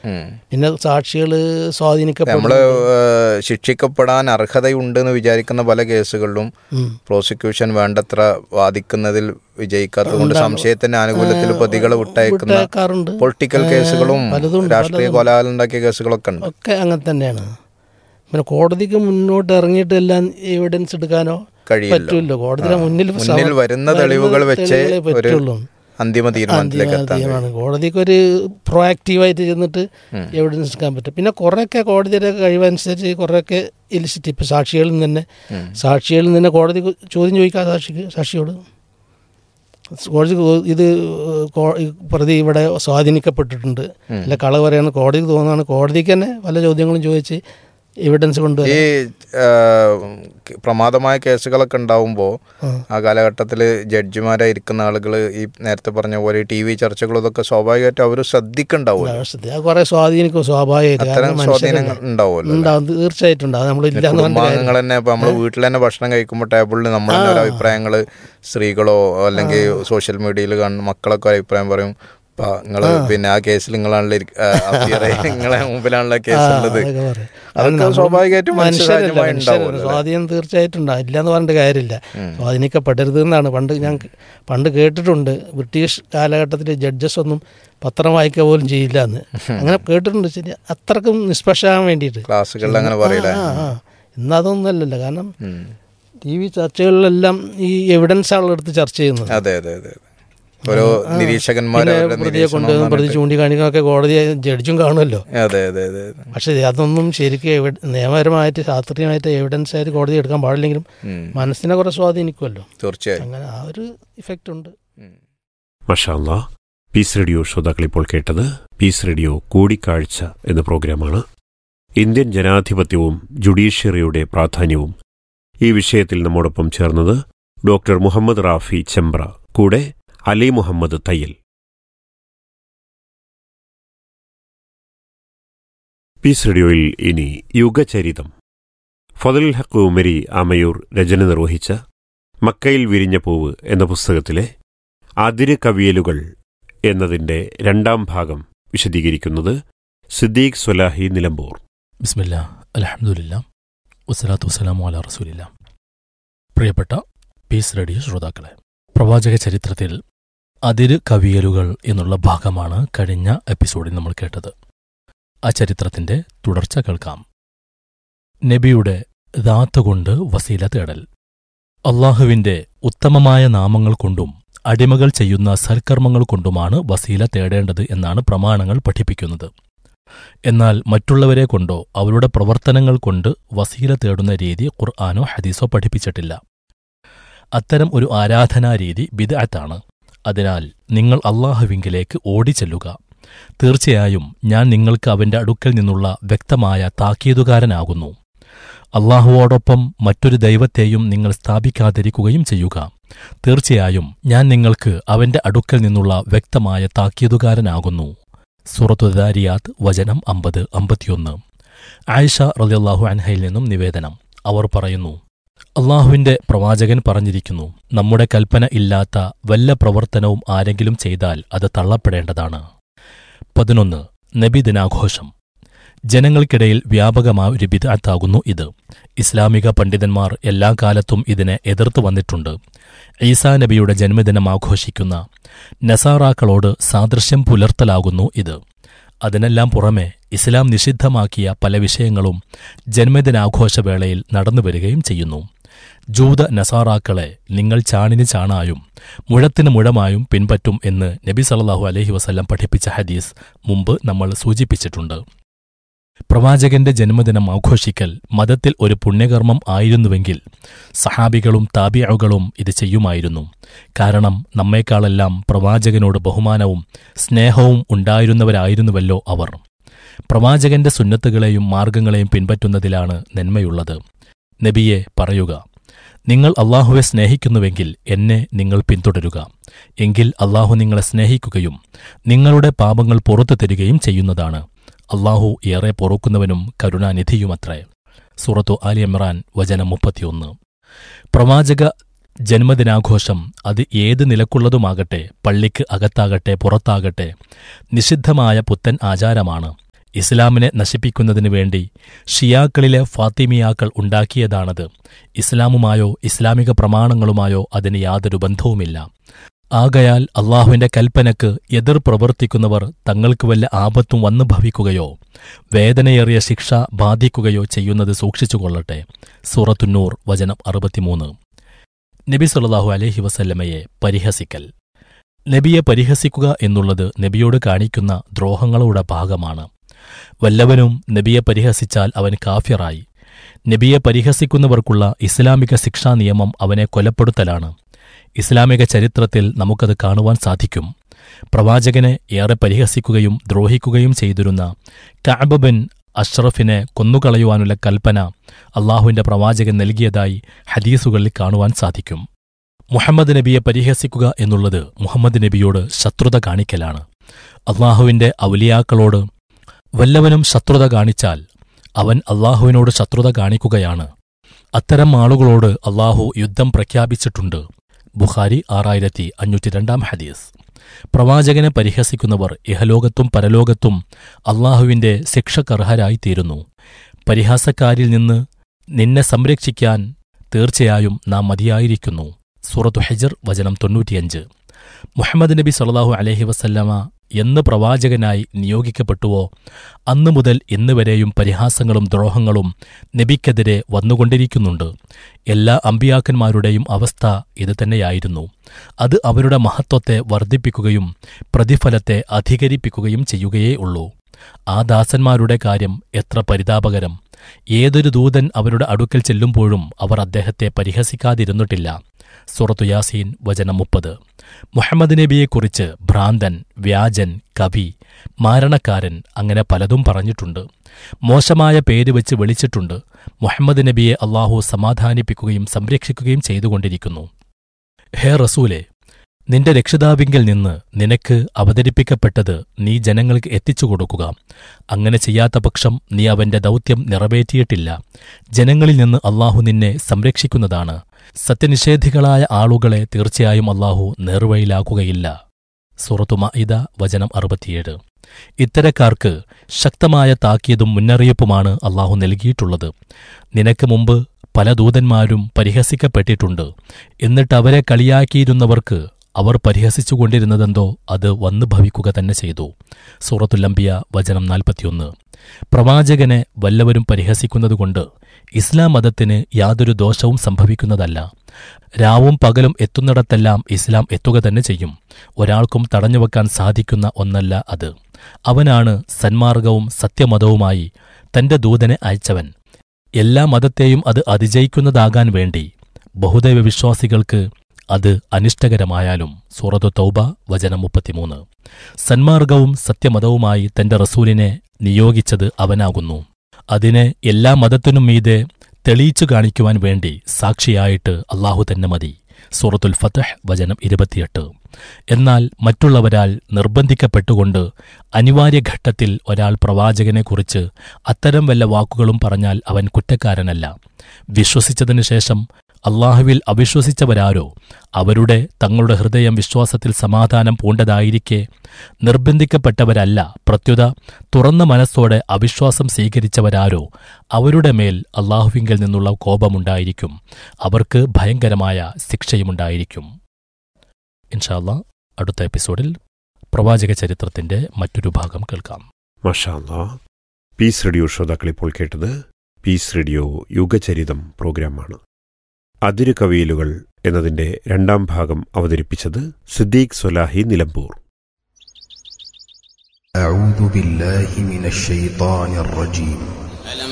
പിന്നെ സാക്ഷികൾ സ്വാധീനിക്കപ്പെടും. നമ്മൾ ശിക്ഷിക്കപ്പെടാൻ അർഹതയുണ്ടെന്ന് വിചാരിക്കുന്ന പല കേസുകളിലും പ്രോസിക്യൂഷൻ വേണ്ടത്ര വാദിക്കുന്നതിൽ വിജയിക്കാത്തതുകൊണ്ട് സംശയത്തിന്റെ അനുകൂലത്തിൽ പ്രതികളെ വിട്ടയക്കുന്ന പൊളിറ്റിക്കൽ കേസുകളും രാഷ്ട്രീയ കൊലപാതകമുണ്ടാക്കിയ കേസുകളൊക്കെ ഉണ്ട്. ഒക്കെ അങ്ങനെ തന്നെയാണ്. പിന്നെ കോടതിക്ക് മുന്നോട്ട് ഇറങ്ങിയിട്ട് എല്ലാം എവിഡൻസ് എടുക്കാനോ പറ്റില്ല. കോടതിയുടെ മുന്നിൽ വരുന്ന തെളിവുകൾ വെച്ച് പറ്റുള്ളൂ അന്തിമ തീരുമാനം. കോടതിക്ക് ഒരു പ്രൊആക്റ്റീവായിട്ട് ചെന്നിട്ട് എവിഡൻസ് എടുക്കാൻ പറ്റും. പിന്നെ കുറേയൊക്കെ കോടതിയുടെ കഴിവനുസരിച്ച് കുറേയൊക്കെ ഇലിസിറ്റ്, ഇപ്പം സാക്ഷികളിൽ നിന്ന് തന്നെ കോടതി ചോദ്യം ചോദിക്കാതെ സാക്ഷിയോട് കോടതി ഇത് പ്രതി ഇവിടെ സ്വാധീനിക്കപ്പെട്ടിട്ടുണ്ട് അല്ല കളവ് പറയാമെന്ന് കോടതിക്ക് തോന്നുന്നതാണ്. കോടതിക്ക് തന്നെ പല ചോദ്യങ്ങളും ചോദിച്ച് എവിഡൻസ് കൊണ്ടുവരും. ഈ പ്രമാദമായ കേസുകളൊക്കെ ഉണ്ടാവുമ്പോൾ ആ കാലഘട്ടത്തിൽ ജഡ്ജിമാരായിരിക്കുന്ന ആളുകൾ ഈ നേരത്തെ പറഞ്ഞ പോലെ TV ചർച്ചകളും ഇതൊക്കെ സ്വാഭാവികമായിട്ടും അവർ ശ്രദ്ധിക്കുന്നുണ്ടാവും. കുറെ സ്വാധീനിക്കും, സ്വാധീനങ്ങൾ ഉണ്ടാവുമല്ലോ. തീർച്ചയായിട്ടും ഉണ്ടാവും. കുടുംബാംഗങ്ങൾ തന്നെ ഇപ്പം നമ്മൾ വീട്ടിൽ തന്നെ ഭക്ഷണം കഴിക്കുമ്പോൾ ടേബിളിൽ നമ്മൾ തന്നെ അഭിപ്രായങ്ങൾ, സ്ത്രീകളോ അല്ലെങ്കിൽ സോഷ്യൽ മീഡിയയിൽ കാണുന്ന മക്കളൊക്കെ അഭിപ്രായം പറയും, നിങ്ങള് പിന്നെ ആ കേസിൽ നിങ്ങളാണല്ലോ നിങ്ങളെ മുമ്പിലാണല്ലോ കേസുള്ളത്. അതൊക്കെ സ്വാഭാവികമായിട്ടും സ്വാധീനം തീർച്ചയായിട്ടും ഉണ്ടാവും, ഇല്ലയെന്ന് പറഞ്ഞിട്ട് കാര്യമില്ല. സ്വാധീനിക്കപ്പെടരുത് എന്നാണ് പണ്ട് കേട്ടിട്ടുണ്ട്. ബ്രിട്ടീഷ് കാലഘട്ടത്തിൽ ജഡ്ജസ് ഒന്നും പത്രം വായിക്കുക പോലും ചെയ്യില്ല എന്ന് അങ്ങനെ കേട്ടിട്ടുണ്ട്. ശരി, അത്രക്കും നിഷ്പക്ഷമാകാൻ വേണ്ടിയിട്ട് ക്ലാസ്സുകളിൽ അങ്ങനെ പറയില്ല. ഇന്നതൊന്നും അല്ലല്ലോ. കാരണം TV ചർച്ചകളിലെല്ലാം ഈ എവിഡൻസ് ആളെടുത്ത് ചർച്ച ചെയ്യുന്നത്. അതെ അതെ അതെ. ഓരോ നിരീക്ഷകന്മാരെ പ്രതി ചൂണ്ടിക്കാണിക്കാനൊക്കെ കോടതി ജഡ്ജും കാണുമല്ലോ. പക്ഷെ അതൊന്നും ശരിക്കും നിയമപരമായിട്ട് ശാസ്ത്രീയമായിട്ട് എവിഡൻസ് ആയിട്ട് കോടതി എടുക്കാൻ പാടില്ലെങ്കിലും മനസ്സിനെ കുറെ സ്വാധീനിക്കുമല്ലോ. തീർച്ചയായും അങ്ങനെ ആ ഒരു ഇഫക്റ്റ് ഉണ്ട്. മാഷാ അല്ലാഹ്. പീസ് റേഡിയോ ശ്രോതാക്കൾ ഇപ്പോൾ കേട്ടത് പീസ് റേഡിയോ കൂടിക്കാഴ്ച എന്ന പ്രോഗ്രാമാണ്. ഇന്ത്യൻ ജനാധിപത്യവും ജുഡീഷ്യറിയുടെ പ്രാധാന്യവും ഈ വിഷയത്തിൽ നമ്മോടൊപ്പം ചേർന്നത് ഡോക്ടർ മുഹമ്മദ് റാഫി ചെമ്പ്ര, കൂടെ അലി മുഹമ്മദ് തയ്യൽ. പീസ് റേഡിയോയിൽ ഇനി യുഗചരിതം. ഫദലുൽ ഹഖ് ഉമരി ആമയൂർ രചന നിർവഹിച്ച മക്കയിൽ വിരിഞ്ഞ പൂവ് എന്ന പുസ്തകത്തിലെ അതിര് കവിയലുകൾ എന്നതിൻ്റെ 2ാം ഭാഗം വിശദീകരിക്കുന്നത് സിദ്ദീഖ് സ്വലാഹി നിലമ്പൂർ. ബിസ്മില്ലാ, അൽഹംദുലില്ലാ, വസ്സലാത്തു വസ്സലാമു അലാ റസൂലില്ലാ. പ്രിയപ്പെട്ട പീസ് റേഡിയോ ശ്രോതാക്കളെ, പ്രവാചക ചരിത്രത്തിൽ അതിര് കവിയലുകൾ എന്നുള്ള ഭാഗമാണ് കഴിഞ്ഞ എപ്പിസോഡിൽ നമ്മൾ കേട്ടത്. ആ ചരിത്രത്തിന്റെ തുടർച്ച കേൾക്കാം. നബിയുടെ ദാത്ത് കൊണ്ട് വസീല തേടൽ. അള്ളാഹുവിന്റെ ഉത്തമമായ നാമങ്ങൾ കൊണ്ടും അടിമകൾ ചെയ്യുന്ന സൽക്കർമ്മങ്ങൾ കൊണ്ടുമാണ് വസീല തേടേണ്ടത് എന്നാണ് പ്രമാണങ്ങൾ പഠിപ്പിക്കുന്നത്. എന്നാൽ മറ്റുള്ളവരെ കൊണ്ടോ അവരുടെ പ്രവർത്തനങ്ങൾ കൊണ്ട് വസീല തേടുന്ന രീതി ഖുർആനോ ഹദീസോ പഠിപ്പിച്ചിട്ടില്ല. അത്തരം ഒരു ആരാധനാരീതി ബിദ്അത്താണ്. അതിനാൽ നിങ്ങൾ അള്ളാഹുവിങ്കിലേക്ക് ഓടിച്ചെല്ലുക. തീർച്ചയായും ഞാൻ നിങ്ങൾക്ക് അവന്റെ അടുക്കൽ നിന്നുള്ള വ്യക്തമായ താക്കീതുകാരനാകുന്നു. അള്ളാഹുവോടൊപ്പം മറ്റൊരു ദൈവത്തെയും നിങ്ങൾ സ്ഥാപിക്കാതിരിക്കുകയും ചെയ്യുക. തീർച്ചയായും ഞാൻ നിങ്ങൾക്ക് അവന്റെ അടുക്കൽ നിന്നുള്ള വ്യക്തമായ താക്കീതുകാരനാകുന്നു. സൂറത്തു ദാരിയാത്ത് വചനം 50-51. ആയിഷ റളിയല്ലാഹു അൻഹയിൽ നിന്നും നിവേദനം. അവർ പറയുന്നു, അള്ളാഹുവിന്റെ പ്രവാചകൻ പറഞ്ഞിരിക്കുന്നു, നമ്മുടെ കൽപ്പന ഇല്ലാത്ത വല്ല പ്രവർത്തനവും ആരെങ്കിലും ചെയ്താൽ അത് തള്ളപ്പെടേണ്ടതാണ്. 11. നബിദിനാഘോഷം. ജനങ്ങൾക്കിടയിൽ വ്യാപകമായ ഒരു ബിദ്അത്താകുന്നു ഇത്. ഇസ്ലാമിക പണ്ഡിതന്മാർ എല്ലാ കാലത്തും ഇതിനെ എതിർത്തു വന്നിട്ടുണ്ട്. ഈസാ നബിയുടെ ജന്മദിനം ആഘോഷിക്കുന്ന നസാറാക്കളോട് സാദൃശ്യം പുലർത്തലാകുന്നു ഇത്. അതിനെല്ലാം പുറമെ ഇസ്ലാം നിഷിദ്ധമാക്കിയ പല വിഷയങ്ങളും ജന്മദിനാഘോഷവേളയിൽ നടന്നുവരികയും ചെയ്യുന്നു. ജൂത നസാറാക്കളെ നിങ്ങൾ ചാണിന് ചാണായും മുഴത്തിന് മുഴമായും പിൻപറ്റും എന്ന് നബി സല്ലല്ലാഹു അലൈഹി വസല്ലം പഠിപ്പിച്ച ഹദീസ് മുമ്പ് നമ്മൾ സൂചിപ്പിച്ചിട്ടുണ്ട്. പ്രവാചകന്റെ ജന്മദിനം ആഘോഷിക്കൽ മതത്തിൽ ഒരു പുണ്യകർമ്മം ആയിരുന്നുവെങ്കിൽ സഹാബികളും താബിഉകളും ഇത് ചെയ്യുമായിരുന്നു. കാരണം നമ്മേക്കാളെല്ലാം പ്രവാചകനോട് ബഹുമാനവും സ്നേഹവും ഉണ്ടായിരുന്നവരായിരുന്നുവല്ലോ അവർ. പ്രവാചകന്റെ സുന്നത്തുകളെയും മാർഗങ്ങളെയും പിൻപറ്റുന്നതിലാണ് നന്മയുള്ളത്. നബിയെ പറയുക, നിങ്ങൾ അള്ളാഹുവെ സ്നേഹിക്കുന്നുവെങ്കിൽ എന്നെ നിങ്ങൾ പിന്തുടരുക. എങ്കിൽ അള്ളാഹു നിങ്ങളെ സ്നേഹിക്കുകയും നിങ്ങളുടെ പാപങ്ങൾ പുറത്തു തരികയും ചെയ്യുന്നതാണ്. അള്ളാഹു ഏറെ പൊറുക്കുന്നവനും കരുണാനിധിയുമത്രേ. സൂറത്തു ആലി ഇമ്രാൻ വചനം 31. പ്രവാചക ജന്മദിനാഘോഷം അത് ഏത് നിലക്കുള്ളതുമാകട്ടെ, പള്ളിക്ക് അകത്താകട്ടെ പുറത്താകട്ടെ, നിഷിദ്ധമായ പുത്തൻ ആചാരമാണ്. ഇസ്ലാമിനെ നശിപ്പിക്കുന്നതിനു വേണ്ടി ഷിയാക്കളിലെ ഫാത്തിമിയാക്കൾ ഉണ്ടാക്കിയതാണത്. ഇസ്ലാമുമായോ ഇസ്ലാമിക പ്രമാണങ്ങളുമായോ അതിന് യാതൊരു ബന്ധവുമില്ല. ആകയാൽ അള്ളാഹുവിന്റെ കൽപ്പനയ്ക്ക് എതിർ പ്രവർത്തിക്കുന്നവർ തങ്ങൾക്ക് വല്ല ആപത്തും വന്നു ഭവിക്കുകയോ വേദനയേറിയ ശിക്ഷ ബാധിക്കുകയോ ചെയ്യുന്നത് സൂക്ഷിച്ചുകൊള്ളട്ടെ. സൂറത്തുന്നൂർ വചനം 63. നബി സല്ലല്ലാഹു അലൈഹി വസല്ലമയെ പരിഹസിക്കൽ. നബിയെ പരിഹസിക്കുക എന്നുള്ളത് നബിയോട് കാണിക്കുന്ന ദ്രോഹങ്ങളുടെ ഭാഗമാണ്. വല്ലവനും നബിയെ പരിഹസിച്ചാൽ അവൻ കാഫിറായി. നബിയെ പരിഹസിക്കുന്നവർക്കുള്ള ഇസ്ലാമിക ശിക്ഷാ നിയമം അവനെ കൊലപ്പെടുത്തലാണ്. ഇസ്ലാമിക ചരിത്രത്തിൽ നമുക്കത് കാണുവാൻ സാധിക്കും. പ്രവാചകനെ ഏറെ പരിഹസിക്കുകയും ദ്രോഹിക്കുകയും ചെയ്തിരുന്ന കഅബ് ബിൻ അഷ്റഫിനെ കൊന്നുകളയുവാനുള്ള കൽപ്പന അള്ളാഹുവിന്റെ പ്രവാചകൻ നൽകിയതായി ഹദീസുകളിൽ കാണുവാൻ സാധിക്കും. മുഹമ്മദ് നബിയെ പരിഹസിക്കുക എന്നുള്ളത് മുഹമ്മദ് നബിയോട് ശത്രുത കാണിക്കലാണ്. അള്ളാഹുവിന്റെ ഔലിയാക്കളോട് വല്ലവനും ശത്രുത കാണിച്ചാൽ അവൻ അള്ളാഹുവിനോട് ശത്രുത കാണിക്കുകയാണ്. അത്തരം ആളുകളോട് അള്ളാഹു യുദ്ധം പ്രഖ്യാപിച്ചിട്ടുണ്ട്. ബുഖാരി 6502 ഹദീസ്. പ്രവാചകനെ പരിഹസിക്കുന്നവർ ഇഹലോകത്തും പരലോകത്തും അള്ളാഹുവിന്റെ ശിക്ഷക്കർഹരായിത്തീരുന്നു. പരിഹാസക്കാരിൽ നിന്ന് നിന്നെ സംരക്ഷിക്കാൻ തീർച്ചയായും നാം മതിയായിരിക്കുന്നു. സൂറത്തു ഹിജ്ർ വചനം 95. മുഹമ്മദ് നബി സല്ലല്ലാഹു അലൈഹി വസല്ലമ എന്ന് പ്രവാചകനായി നിയോഗിക്കപ്പെട്ടുവോ അന്നു മുതൽ ഇന്നുവരെയും പരിഹാസങ്ങളും ദ്രോഹങ്ങളും നബിക്കെതിരെ വന്നുകൊണ്ടിരിക്കുന്നുണ്ട്. എല്ലാ അമ്പിയാക്കന്മാരുടെയും അവസ്ഥ ഇത് തന്നെയായിരുന്നു. അത് അവരുടെ മഹത്വത്തെ വർദ്ധിപ്പിക്കുകയും പ്രതിഫലത്തെ അധികരിപ്പിക്കുകയും ചെയ്യുകയേ ഉള്ളൂ. ആ ദാസന്മാരുടെ കാര്യം എത്ര പരിതാപകരം! ഏതൊരു ദൂതൻ അവരുടെ അടുക്കൽ ചെല്ലുമ്പോഴും അവർ അദ്ദേഹത്തെ പരിഹസിക്കാതിരുന്നിട്ടില്ല. സൂറത്തു യാസീൻ വചനം 30. മുഹമ്മദ് നബിയെക്കുറിച്ച് ഭ്രാന്തൻ, വ്യാജൻ, കവി, മാരണക്കാരൻ അങ്ങനെ പലതും പറഞ്ഞിട്ടുണ്ട്. മോശമായ പേര് വെച്ച് വിളിച്ചിട്ടുണ്ട്. മുഹമ്മദ് നബിയെ അള്ളാഹു സമാധാനിപ്പിക്കുകയും സംരക്ഷിക്കുകയും ചെയ്തുകൊണ്ടിരിക്കുന്നു. ഹേ റസൂലെ, നിന്റെ രക്ഷിതാവിങ്കിൽ നിന്ന് നിനക്ക് അവതരിപ്പിക്കപ്പെട്ടത് നീ ജനങ്ങൾക്ക് എത്തിച്ചുകൊടുക്കുക. അങ്ങനെ ചെയ്യാത്ത പക്ഷം നീ അവന്റെ ദൗത്യം നിറവേറ്റിയിട്ടില്ല. ജനങ്ങളിൽ നിന്ന് അള്ളാഹു നിന്നെ സംരക്ഷിക്കുന്നതാണ്. സത്യനിഷേധികളായ ആളുകളെ തീർച്ചയായും അള്ളാഹു നേർവഴിയിലാക്കുകയില്ല. സൂറത്തു മാഇദ വചനം 67. ഇത്തരക്കാർക്ക് ശക്തമായ താക്കീതും മുന്നറിയിപ്പുമാണ് അള്ളാഹു നൽകിയിട്ടുള്ളത്. നിനക്ക് മുമ്പ് പല ദൂതന്മാരും പരിഹസിക്കപ്പെട്ടിട്ടുണ്ട്. എന്നിട്ട് അവരെ കളിയാക്കിയിരുന്നവർക്ക് അവർ പരിഹസിച്ചുകൊണ്ടിരുന്നതെന്തോ അത് വന്നു ഭവിക്കുക തന്നെ ചെയ്തു. സൂറത്തുൽ അംബിയ വചനം 41. പ്രവാചകനെ വല്ലവരും പരിഹസിക്കുന്നതുകൊണ്ട് ഇസ്ലാം മതത്തിന് യാതൊരു ദോഷവും സംഭവിക്കുന്നതല്ല. രാവും പകലും എത്തുന്നിടത്തെല്ലാം ഇസ്ലാം എത്തുക തന്നെ ചെയ്യും. ഒരാൾക്കും തടഞ്ഞുവെക്കാൻ സാധിക്കുന്ന ഒന്നല്ല അത്. അവനാണ് സന്മാർഗവും സത്യമതവുമായി തന്റെ ദൂതനെ അയച്ചവൻ. എല്ലാ മതത്തെയും അത് അതിജയിക്കുന്നതാകാൻ വേണ്ടി ബഹുദൈവ വിശ്വാസികൾക്ക് അത് അനിഷ്ടകരമായാലും. സൂറത്തു തൗബ വചനം 33. സന്മാർഗവും സത്യമതവുമായി തന്റെ റസൂലിനെ നിയോഗിച്ചത് അവനാകുന്നു. അതിനെ എല്ലാ മതത്തിനും മീതെ തെളിയിച്ചു കാണിക്കുവാൻ വേണ്ടി സാക്ഷിയായിട്ട് അള്ളാഹു തന്നെ മതി. സൂറത്തുൽ ഫത്ഹ് വചനം 28. എന്നാൽ മറ്റുള്ളവരാൽ നിർബന്ധിക്കപ്പെട്ടുകൊണ്ട് അനിവാര്യഘട്ടത്തിൽ ഒരാൾ പ്രവാചകനെക്കുറിച്ച് അത്തരം വല്ല വാക്കുകളും പറഞ്ഞാൽ അവൻ കുറ്റക്കാരനല്ല. വിശ്വസിച്ചതിനു ശേഷം അള്ളാഹുവിൽ അവിശ്വസിച്ചവരാരോ അവരുടെ തങ്ങളുടെ ഹൃദയം വിശ്വാസത്തിൽ സമാധാനം പൂണ്ടതായിരിക്കെ നിർബന്ധിക്കപ്പെട്ടവരല്ല, പ്രത്യുത തുറന്ന മനസ്സോടെ അവിശ്വാസം സ്വീകരിച്ചവരാരോ അവരുടെ മേൽ അള്ളാഹുവിങ്കിൽ നിന്നുള്ള കോപമുണ്ടായിരിക്കും. അവർക്ക് ഭയങ്കരമായ ശിക്ഷയുമുണ്ടായിരിക്കും. ഇൻഷാ അല്ലാഹ് അടുത്ത എപ്പിസോഡിൽ പ്രവാചക ചരിത്രത്തിന്റെ മറ്റൊരു ഭാഗം കേൾക്കാം. മാഷാ അല്ലാഹ്. പീസ് റേഡിയോ ശ്രോതാക്കൾ ഇപ്പോൾ കേട്ടത് പീസ് റേഡിയോ യുഗചരിതം പ്രോഗ്രാമാണ്. അതിര് കവിയലുകൾ എന്നതിന്റെ രണ്ടാം ഭാഗം അവതരിപ്പിച്ചത് സിദ്ദീഖ് സ്വലാഹി നിലമ്പൂർ. أعوذ بالله من الشيطان الرجيم